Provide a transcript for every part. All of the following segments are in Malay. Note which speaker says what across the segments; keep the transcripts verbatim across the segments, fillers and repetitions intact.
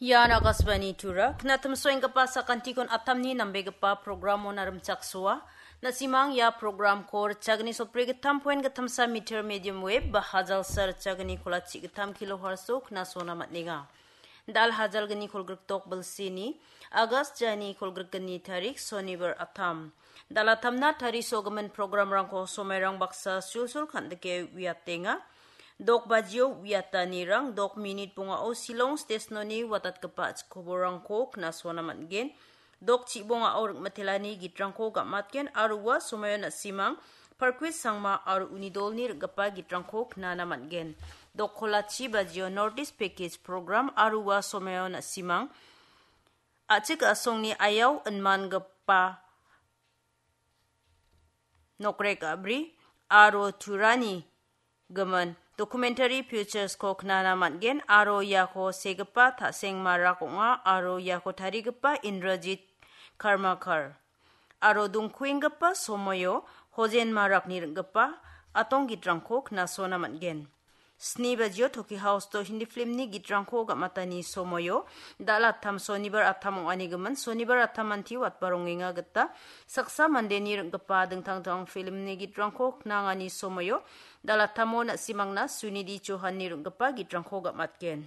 Speaker 1: Yan akasbani tura, knatam soeng kapa sa kantikon atamni nambe kapa programo naram chaksua, nasimang ya program kor chagni so pregatam poen gatam sa meter medium wave bahajal sar chagni kolachi gatam kilohertz so kna sona matninga. Dal hajal gani kolgruk tok balsini, August jani kolgruk gani tarik sonibar atam. Dal atam na tari sogaman program rangko somerang baksa sulsul kandake wiatenga. Dok bajyo wiyatani rang dok minit bunga o silong stesnoni watat kapach koborang ko kna sona matgen. Dok ci bunga o matilani gitrang ko gamatgen aruwa sumayo na simang parkwis sangma aru unidol ni gapa gitrang ko kna na matgen. Dok kolachi bajyo Northeast Package Program aruwa sumayo na simang achik asong ni ayaw enman gapa nokrek abri aro turani gaman documentary futures ko knana matgen aro yako segapa ta sengmara ko nga aro yako tarigapa Indrajit Karmakar aro dungkuinggapa somoyo hojen marak nirgapa atong gitrangko kna sona matgen sni bajyo toki house to hindi film ni gitrangko gamatani somoyo dala tham sonibar atham ani gaman sonibar athamanti wat baronginga gata saksa mande nirgapa dingtang tang film ni gitrangko kna ngani somoyo dala thamo na simangna sunidi chohan nirgapa gitrangko gamatgen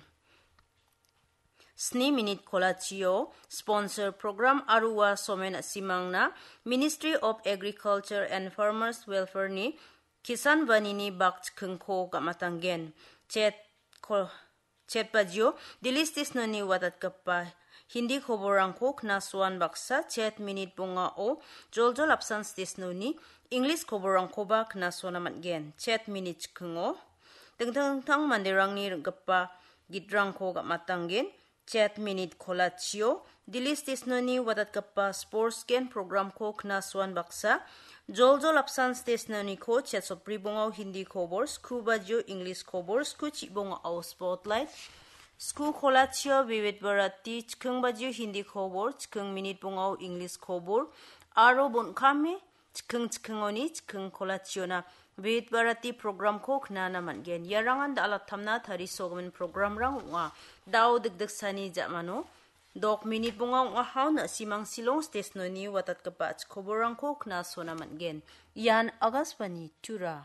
Speaker 1: sni minute kolachio sponsor program aruwa somen simangna Ministry of Agriculture and Farmers Welfare ni Kisan Vanini Bakt Kengko Gamatanggen Chet ko Chet Bajyo Dilistis noni watat kapa Hindi koborangko knaswan baksa Chet minute bunga o Joljol absence tis noni English koborangko ba knaswana matgen Chet minute kengo Tengtang tang mandirang ni gapa gidrangko gamatanggen Chet minute kolachio Dilistis noni watat kapa sports gen program ko knaswan baksa Joljol absence tes nani ko chat so pribongaw hindi kobor sku bajyo English kobor sku chibonga au spotlight sku kolachio vivid barati chkung bajyo hindi kobor chkung minute bongaw English kobor aro bon kame chkung chkungoni chkung kolachio na vivid barati program ko knana matgen yarangan da alat thamna thari sogmen program rang nga daw degdeg sani jamano Dok minit bunga nga haw na simang silong stesnoni watat kapach koborang ko kna sona matgen. Yan agas pani tura.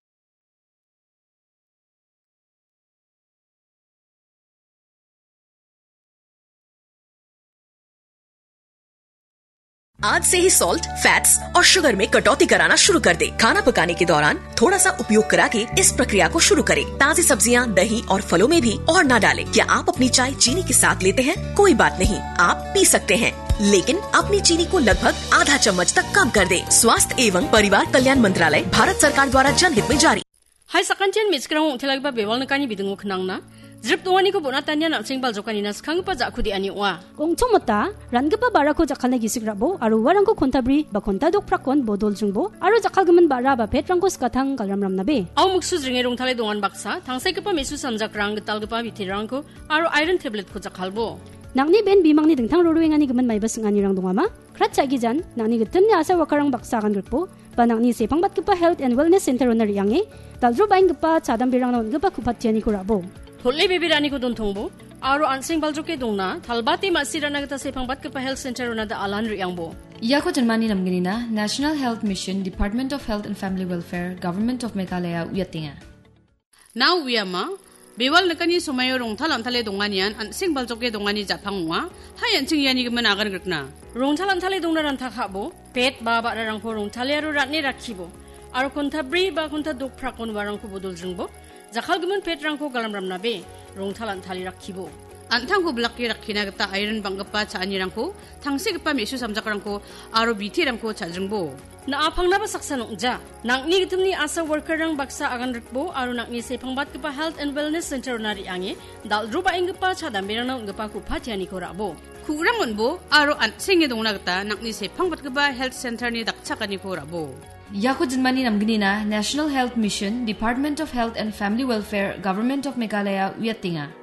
Speaker 2: आज से ही salt, fats और शुगर में कटौती कराना शुरू कर दे। खाना पकाने के दौरान थोड़ा सा उपयोग करा के इस प्रक्रिया को शुरू करें। ताज़ी सब्जियां, दही और फलों में भी और ना डालें। क्या आप अपनी चाय चीनी के साथ लेते हैं? कोई बात नहीं, आप पी सकते हैं, लेकिन अपनी चीनी को लगभग आधा चम्मच तक कम कर दें। स्वास्थ्य एवं परिवार कल्याण मंत्रालय, भारत सरकार द्वारा जनहित में जारी।
Speaker 3: हाय सकंचन मिस्क्रंग उथलागबा बेवाल नकानी बिदंगो खनांगना Zrip tuwani ko bona tanya na sing baljo kanina skang pa jakhu di ani wa.
Speaker 4: Kung chomota rangpa bara ko jakal na gisig rabo aru warang ko kontabri ba konta dok prakon bodol jungbo aru jakal gaman bara ba petrang ko skathang galram ram nabe.
Speaker 3: Aw muksu jringe rong thale dongan baksa thangsai ka pa mesu samjak rang tal ka pa bitirang ko aru iron tablet ko jakalbo.
Speaker 4: Nangni ben bimang ni dingthang rorueng ani gaman mai basung ani rang dongama. Krat chagi jan nangni gatan ni asa wakarang baksa kan rpo ba nangni sepang bat ka pa health and wellness center onar yange dalro baing ka pa chadam birang na on ka pa khupatiani ko rabo.
Speaker 3: Holle bebirani ko don thongbo aro ansing baljo ke dongna thalbati masirana gata sepang bat ka health center ona da alan riangbo
Speaker 5: ya ko janmani namginina National Health Mission, Department of Health and Family Welfare, Government of Meghalaya uyatinga
Speaker 3: now wiama bewal nakani sumayo rong thalam thale donganian ansing baljo ke dongani japangwa hayan chingyani gman agar grakna rong thalam thale dongna ran thakabo pet baba rang ko rong thale aro ratni rakhibo aro konta bri ba konta dok phrakon warang ko bodol jingbo Jakal gemen petrang ko galam ram nabe rong thalan thali rakhibo antang ko blakki rakhina gata iron banggapa chani rangko thangse gapa mesu samjak rangko aro bithi rangko chajringbo na aphang na ba saksa nongja nangni githumni asa worker rang baksa agan rakbo aro nangni sepangbat gapa health and wellness center nari ange dalru ba ingpa chadam berang ngpa ku phatiani ko rabo kurang onbo aro ansenge dongna gata nangni sepangbat gapa health center ni dakchakani ko rabo
Speaker 5: Yako janmani namginina National Health Mission, Department of Health and Family Welfare, Government of Meghalaya uyatinga